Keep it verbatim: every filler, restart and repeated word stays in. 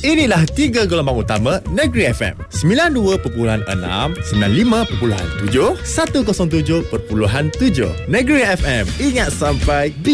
Inilah tiga gelombang utama Negeri F M. sembilan puluh dua perpuluhan enam, sembilan puluh lima perpuluhan tujuh, seratus tujuh perpuluhan tujuh. Negeri F M. Ingat sampai